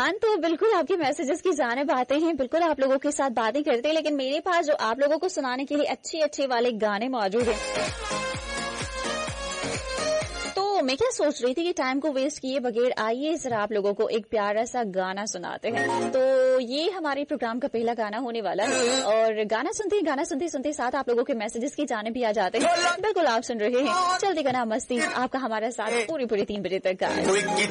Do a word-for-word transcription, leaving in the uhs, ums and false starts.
जान तो बिल्कुल आपके मैसेजेस की जानिब आते हैं, बिल्कुल आप लोगों के साथ बातें करते हैं, लेकिन मेरे पास जो आप लोगों को सुनाने के लिए अच्छे अच्छे वाले गाने मौजूद हैं। तो मैं क्या सोच रही थी कि टाइम को वेस्ट किए बगैर आइए जरा आप लोगों को एक प्यारा सा गाना सुनाते हैं। तो ये हमारे प्रोग्राम का पहला गाना होने वाला है और गाना सुनते गाना सुनते सुनते साथ आप लोगों के मैसेजेस की जाने भी आ जाते हैं। बिल्कुल आप सुन रहे हैं चलते गाना मस्ती, आपका हमारा साथ पूरी पूरी तीन बजे तक का।